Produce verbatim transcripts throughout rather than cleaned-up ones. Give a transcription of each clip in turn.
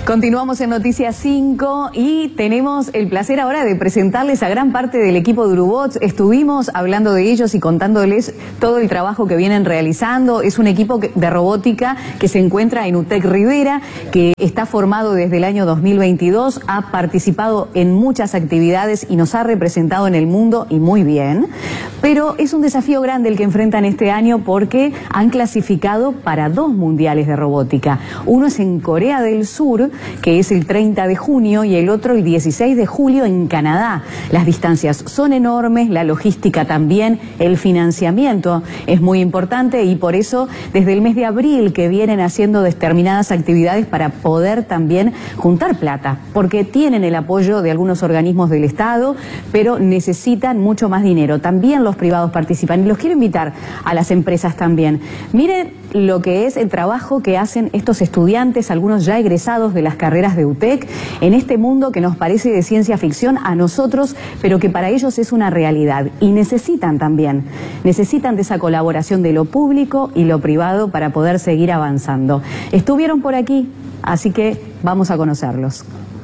Continuamos en Noticias cinco y tenemos el placer ahora de presentarles a gran parte del equipo de Urubots. Estuvimos hablando de ellos y contándoles todo el trabajo que vienen realizando. Es un equipo de robótica que se encuentra en UTEC Rivera, que está formado desde el año dos mil veintidós, ha participado en muchas actividades y nos ha representado en el mundo y muy bien. Pero es un desafío grande el que enfrentan este año porque han clasificado para dos mundiales de robótica. Uno es en Corea del Sur, que es el treinta de junio, y el otro el dieciséis de julio en Canadá. Las distancias son enormes, la logística también, el financiamiento es muy importante y por eso desde el mes de abril que vienen haciendo determinadas actividades para poder también juntar plata, porque tienen el apoyo de algunos organismos del Estado, pero necesitan mucho más dinero. También los privados participan y los quiero invitar a las empresas también. Miren lo que es el trabajo que hacen estos estudiantes, algunos ya egresados de las carreras de UTEC, en este mundo que nos parece de ciencia ficción a nosotros, pero que para ellos es una realidad. Y necesitan también, necesitan de esa colaboración de lo público y lo privado para poder seguir avanzando. Estuvieron por aquí, así que vamos a conocerlos.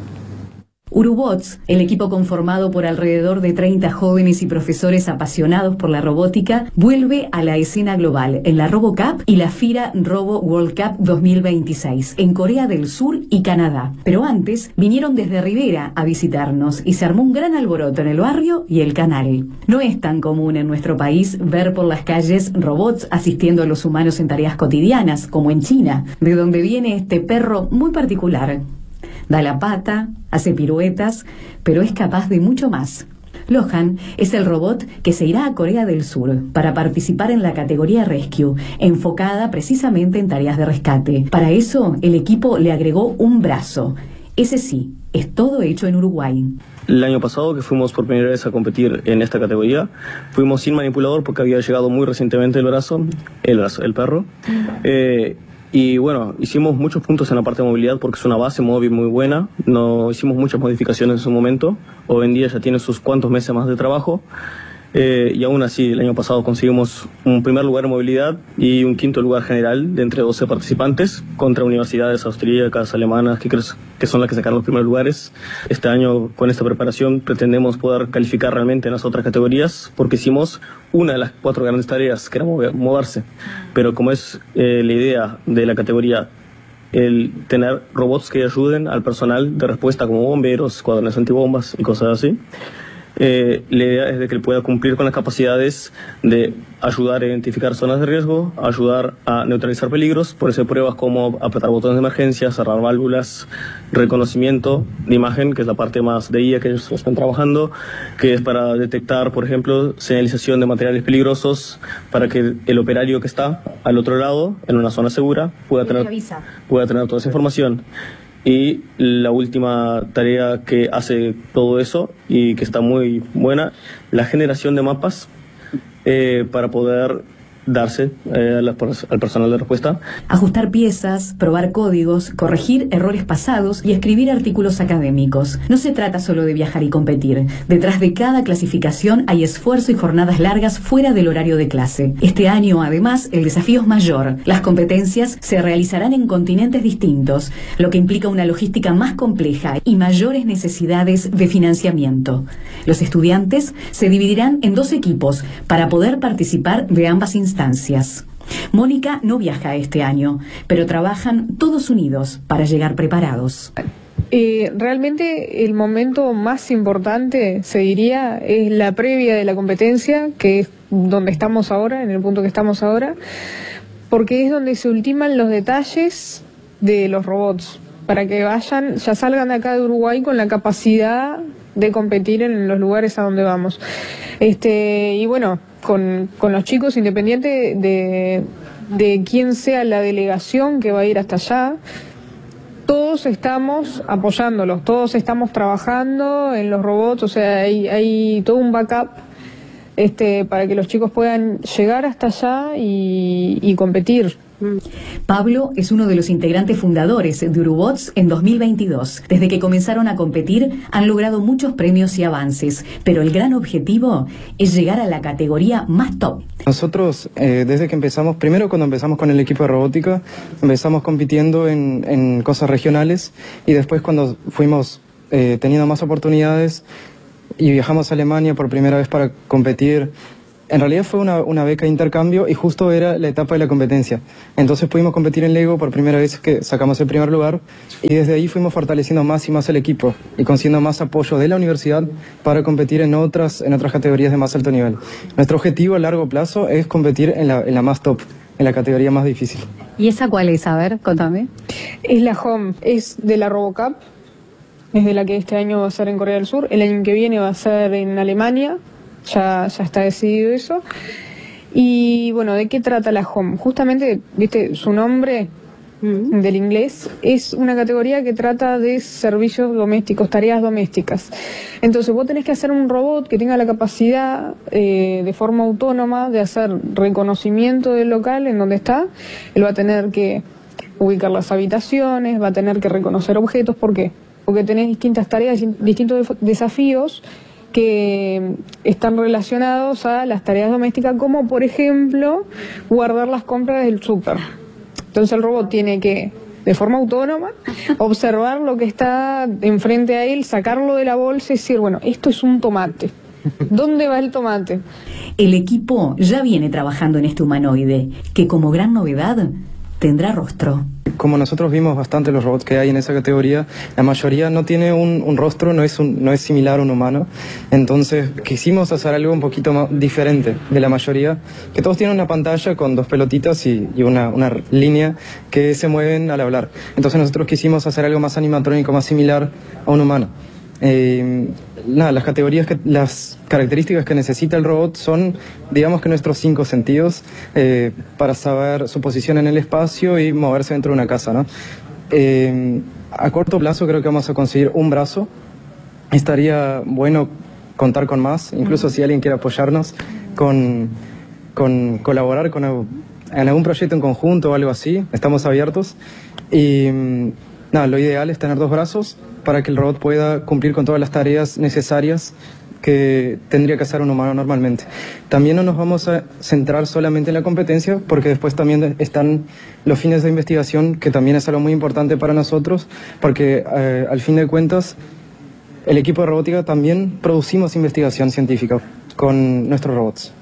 Urubots, el equipo conformado por alrededor de treinta jóvenes y profesores apasionados por la robótica, vuelve a la escena global en la RoboCup y la FIRA Robo World Cup dos mil veintiséis en Corea del Sur y Canadá. Pero antes vinieron desde Rivera a visitarnos y se armó un gran alboroto en el barrio y el canal. No es tan común en nuestro país ver por las calles robots asistiendo a los humanos en tareas cotidianas, como en China, de donde viene este perro muy particular. Da la pata, hace piruetas, pero es capaz de mucho más. Lohan es el robot que se irá a Corea del Sur para participar en la categoría Rescue, enfocada precisamente en tareas de rescate. Para eso, el equipo le agregó un brazo. Ese sí, es todo hecho en Uruguay. El año pasado, que fuimos por primera vez a competir en esta categoría, fuimos sin manipulador porque había llegado muy recientemente el brazo, el brazo, el perro. Eh, Y bueno, hicimos muchos puntos en la parte de movilidad porque es una base móvil muy buena. No hicimos muchas modificaciones en su momento. Hoy en día ya tiene sus cuantos meses más de trabajo. Eh, y aún así, el año pasado conseguimos un primer lugar en movilidad y un quinto lugar general de entre doce participantes contra universidades austríacas, alemanas, que, que son las que sacaron los primeros lugares. Este año, con esta preparación, pretendemos poder calificar realmente en las otras categorías porque hicimos una de las cuatro grandes tareas, que era mover, moverse. Pero como es eh, la idea de la categoría, el tener robots que ayuden al personal de respuesta como bomberos, escuadrones antibombas y cosas así, Eh, la idea es de que él pueda cumplir con las capacidades de ayudar a identificar zonas de riesgo, ayudar a neutralizar peligros, por eso hay pruebas como apretar botones de emergencia, cerrar válvulas, reconocimiento de imagen, que es la parte más de I A que ellos están trabajando, que es para detectar, por ejemplo, señalización de materiales peligrosos, para que el operario que está al otro lado, en una zona segura, pueda tener, pueda tener toda esa información. Y la última tarea que hace todo eso y que está muy buena, la generación de mapas eh, para poder darse eh, a la, al personal de respuesta. Ajustar piezas, probar códigos, corregir errores pasados y escribir artículos académicos. No se trata solo de viajar y competir. Detrás de cada clasificación hay esfuerzo y jornadas largas fuera del horario de clase. Este año, además, el desafío es mayor. Las competencias se realizarán en continentes distintos, lo que implica una logística más compleja y mayores necesidades de financiamiento. Los estudiantes se dividirán en dos equipos para poder participar de ambas instancias. Instancias. Mónica no viaja este año, pero trabajan todos unidos para llegar preparados. Eh, realmente el momento más importante, se diría, es la previa de la competencia, que es donde estamos ahora, en el punto que estamos ahora, porque es donde se ultiman los detalles de los robots, para que vayan, ya salgan de acá de Uruguay con la capacidad de competir en los lugares a donde vamos. Este, y bueno, con, con los chicos, independiente de, de quién sea la delegación que va a ir hasta allá, todos estamos apoyándolos, todos estamos trabajando en los robots, o sea, hay, hay todo un backup este, para que los chicos puedan llegar hasta allá y, y competir. Pablo es uno de los integrantes fundadores de Urubots en dos mil veintidós. Desde que comenzaron a competir han logrado muchos premios y avances, pero el gran objetivo es llegar a la categoría más top. Nosotros, eh, desde que empezamos, primero cuando empezamos con el equipo de robótica, empezamos compitiendo en, en cosas regionales, y después cuando fuimos eh, teniendo más oportunidades y viajamos a Alemania por primera vez para competir. En realidad fue una, una beca de intercambio y justo era la etapa de la competencia. Entonces pudimos competir en Lego por primera vez, que sacamos el primer lugar, y desde ahí fuimos fortaleciendo más y más el equipo y consiguiendo más apoyo de la universidad para competir en otras, en otras categorías de más alto nivel. Nuestro objetivo a largo plazo es competir en la, en la más top, en la categoría más difícil. ¿Y esa cuál es? A ver, contame. Es la Home, es de la RoboCup, es de la que este año va a ser en Corea del Sur, el año que viene va a ser en Alemania. Ya, ya está decidido eso. Y bueno, ¿de qué trata la Home? Justamente, viste, su nombre mm. del inglés es una categoría que trata de servicios domésticos, tareas domésticas. Entonces vos tenés que hacer un robot que tenga la capacidad eh, de forma autónoma de hacer reconocimiento del local en donde está. Él va a tener que ubicar las habitaciones, va a tener que reconocer objetos. ¿Por qué? Porque tenés distintas tareas, distintos desafíos que están relacionados a las tareas domésticas, como por ejemplo guardar las compras del súper. Entonces el robot tiene que, de forma autónoma, observar lo que está enfrente a él, sacarlo de la bolsa y decir, bueno, esto es un tomate. ¿Dónde va el tomate? El equipo ya viene trabajando en este humanoide, que como gran novedad tendrá rostro. Como nosotros vimos bastante los robots que hay en esa categoría, la mayoría no tiene un, un rostro, no es, un, no es similar a un humano. Entonces quisimos hacer algo un poquito más diferente de la mayoría, que todos tienen una pantalla con dos pelotitas y, y una, una línea que se mueven al hablar. Entonces nosotros quisimos hacer algo más animatrónico, más similar a un humano. Eh, nada, las categorías, que, las características que necesita el robot son, digamos que nuestros cinco sentidos eh, para saber su posición en el espacio y moverse dentro de una casa, ¿no? Eh, a corto plazo creo que vamos a conseguir un brazo. Estaría bueno contar con más, incluso si alguien quiere apoyarnos con, con colaborar con en algún proyecto en conjunto o algo así, estamos abiertos. Y nada, lo ideal es tener dos brazos para que el robot pueda cumplir con todas las tareas necesarias que tendría que hacer un humano normalmente. También no nos vamos a centrar solamente en la competencia, porque después también están los fines de investigación, que también es algo muy importante para nosotros, porque eh, al fin de cuentas el equipo de robótica también producimos investigación científica con nuestros robots.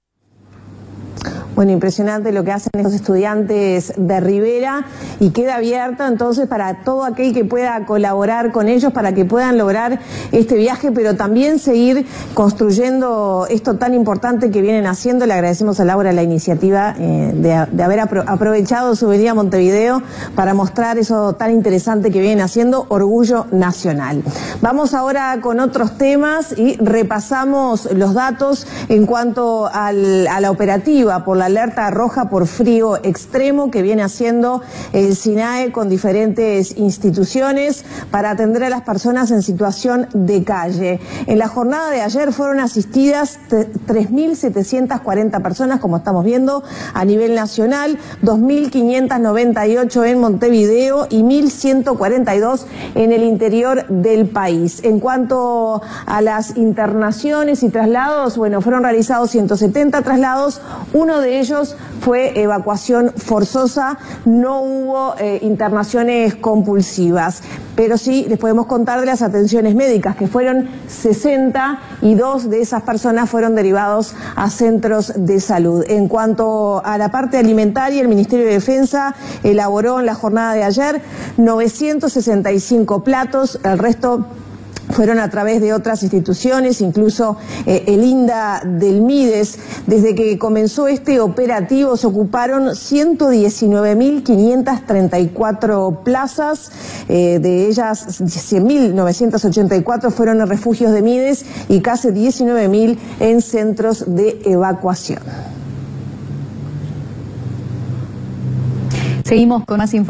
Bueno, impresionante lo que hacen estos estudiantes de Rivera, y queda abierto entonces para todo aquel que pueda colaborar con ellos para que puedan lograr este viaje, pero también seguir construyendo esto tan importante que vienen haciendo. Le agradecemos a Laura la iniciativa eh, de, de haber apro aprovechado su venida a Montevideo para mostrar eso tan interesante que vienen haciendo, orgullo nacional. Vamos ahora con otros temas y repasamos los datos en cuanto al, a la operativa por la alerta roja por frío extremo que viene haciendo el SINAE con diferentes instituciones para atender a las personas en situación de calle. En la jornada de ayer fueron asistidas tres mil setecientas cuarenta personas, como estamos viendo, a nivel nacional, dos mil quinientas noventa y ocho en Montevideo y mil ciento cuarenta y dos en el interior del país. En cuanto a las internaciones y traslados, bueno, fueron realizados ciento setenta traslados, uno de ellos fue evacuación forzosa, no hubo eh, internaciones compulsivas, pero sí les podemos contar de las atenciones médicas, que fueron sesenta y dos de esas personas fueron derivados a centros de salud. En cuanto a la parte alimentaria, el Ministerio de Defensa elaboró en la jornada de ayer novecientos sesenta y cinco platos, el resto fueron a través de otras instituciones, incluso eh, el INDA del MIDES. Desde que comenzó este operativo se ocuparon ciento diecinueve mil quinientas treinta y cuatro plazas, eh, de ellas cien mil novecientos ochenta y cuatro fueron en refugios de MIDES y casi diecinueve mil en centros de evacuación. Seguimos con más información.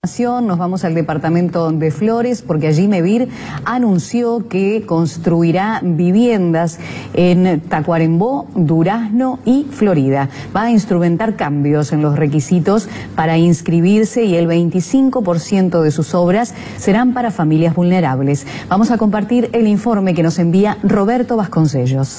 Nos vamos al departamento de Flores porque allí Mevir anunció que construirá viviendas en Tacuarembó, Durazno y Florida. Va a instrumentar cambios en los requisitos para inscribirse y el veinticinco por ciento de sus obras serán para familias vulnerables. Vamos a compartir el informe que nos envía Roberto Vasconcellos.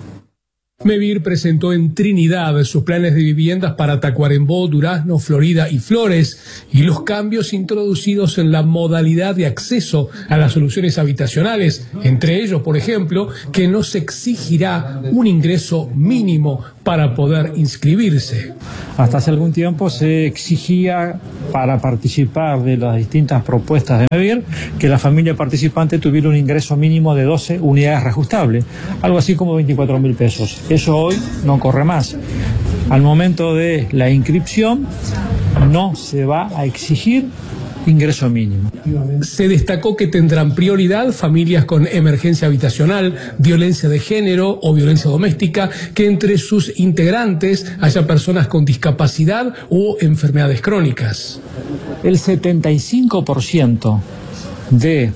Mevir presentó en Trinidad sus planes de viviendas para Tacuarembó, Durazno, Florida y Flores y los cambios introducidos en la modalidad de acceso a las soluciones habitacionales, entre ellos, por ejemplo, que no se exigirá un ingreso mínimo para poder inscribirse. Hasta hace algún tiempo se exigía para participar de las distintas propuestas de Mevir que la familia participante tuviera un ingreso mínimo de doce unidades reajustables, algo así como veinticuatro mil pesos. Eso hoy no corre más. Al momento de la inscripción no se va a exigir ingreso mínimo. Se destacó que tendrán prioridad familias con emergencia habitacional, violencia de género o violencia doméstica, que entre sus integrantes haya personas con discapacidad o enfermedades crónicas. El setenta y cinco por ciento de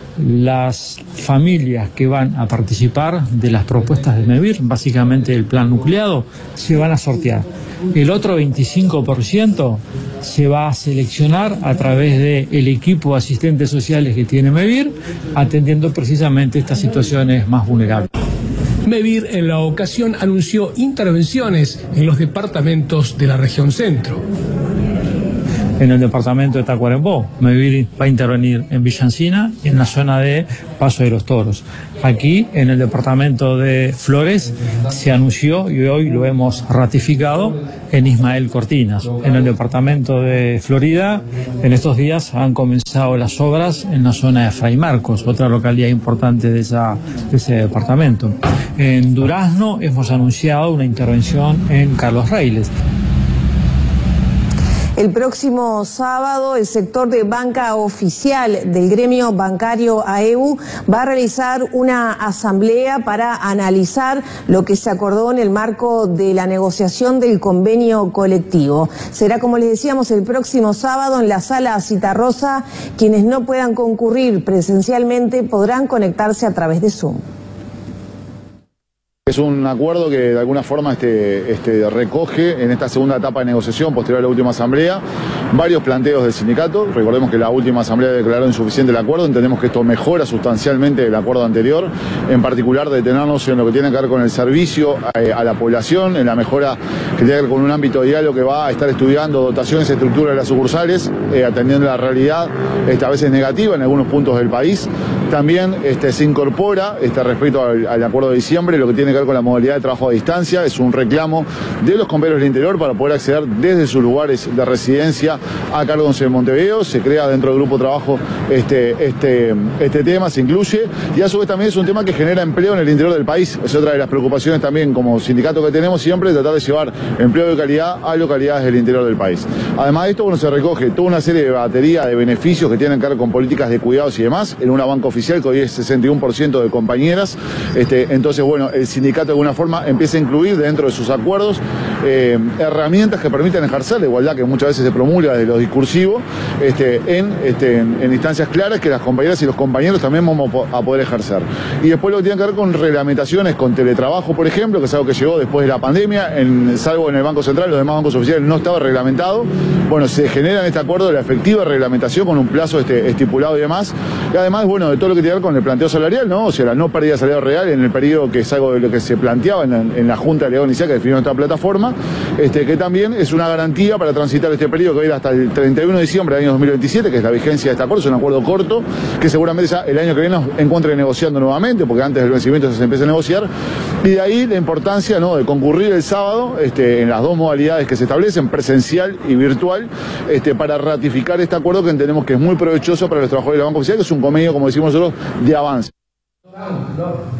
las familias que van a participar de las propuestas de Mevir, básicamente el plan nucleado, se van a sortear. El otro veinticinco por ciento se va a seleccionar a través del equipo de asistentes sociales que tiene Mevir, atendiendo precisamente estas situaciones más vulnerables. Mevir en la ocasión anunció intervenciones en los departamentos de la región centro. En el departamento de Tacuarembó, Mevir va a intervenir en Villa Encina y en la zona de Paso de los Toros. Aquí, en el departamento de Flores, se anunció y hoy lo hemos ratificado en Ismael Cortinas. En el departamento de Florida, en estos días han comenzado las obras en la zona de Fray Marcos, otra localidad importante de, esa, de ese departamento. En Durazno hemos anunciado una intervención en Carlos Reiles. El próximo sábado, el sector de banca oficial del gremio bancario A E U va a realizar una asamblea para analizar lo que se acordó en el marco de la negociación del convenio colectivo. Será, como les decíamos, el próximo sábado en la sala Citarrosa. Quienes no puedan concurrir presencialmente podrán conectarse a través de Zoom. Es un acuerdo que de alguna forma este, este, recoge en esta segunda etapa de negociación posterior a la última asamblea varios planteos del sindicato. Recordemos que la última asamblea declaró insuficiente el acuerdo, entendemos que esto mejora sustancialmente el acuerdo anterior, en particular detenernos en lo que tiene que ver con el servicio a, a la población, en la mejora que tiene que ver con un ámbito de diálogo que va a estar estudiando dotaciones y estructuras de las sucursales, eh, atendiendo la realidad esta a veces negativa en algunos puntos del país. También este, se incorpora este, respecto al, al acuerdo de diciembre lo que tiene que ver con la modalidad de trabajo a distancia. Es un reclamo de los compañeros del interior para poder acceder desde sus lugares de residencia a cargo de Montevideo. Se crea dentro del grupo de trabajo este, este, este tema, se incluye, y a su vez también es un tema que genera empleo en el interior del país. Es otra de las preocupaciones también como sindicato que tenemos siempre, tratar de llevar empleo de calidad a localidades del interior del país. Además de esto, bueno, se recoge toda una serie de batería de beneficios que tienen que ver con políticas de cuidados y demás, en una banca oficial que hoy es sesenta y uno por ciento de compañeras. Este, entonces, bueno, el sindicato de alguna forma empieza a incluir dentro de sus acuerdos eh, herramientas que permitan ejercer la igualdad que muchas veces se promulga desde lo discursivo, este, en, este, en, en instancias claras que las compañeras y los compañeros también vamos a poder ejercer. Y después lo que tiene que ver con reglamentaciones, con teletrabajo, por ejemplo, que es algo que llegó después de la pandemia, en, salvo en el Banco Central, los demás bancos oficiales no estaba reglamentado. Bueno, se genera en este acuerdo la efectiva reglamentación con un plazo este, estipulado y demás. Y además, bueno, de todo lo que tiene que ver con el planteo salarial, ¿no? O sea, la no pérdida de salario real en el periodo, que es algo de lo que se planteaba en la, en la Junta de Delegado Inicial que definió esta plataforma, este, que también es una garantía para transitar este periodo que va a ir hasta el treinta y uno de diciembre del año dos mil veintisiete, que es la vigencia de este acuerdo. Es un acuerdo corto, que seguramente ya el año que viene nos encuentre negociando nuevamente, porque antes del vencimiento se empieza a negociar, y de ahí la importancia, ¿no?, de concurrir el sábado este, en las dos modalidades que se establecen, presencial y virtual, este, para ratificar este acuerdo que entendemos que es muy provechoso para los trabajadores de la banca oficial, que es un convenio, como decimos nosotros, de avance.